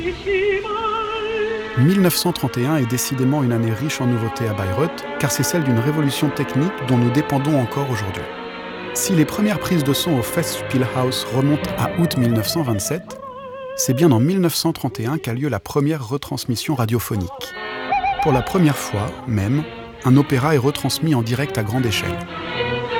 1931 est décidément une année riche en nouveautés à Bayreuth, car c'est celle d'une révolution technique dont nous dépendons encore aujourd'hui. Si les premières prises de son au Festspielhaus remontent à août 1927, c'est bien en 1931 qu'a lieu la première retransmission radiophonique. Pour la première fois, même, un opéra est retransmis en direct à grande échelle.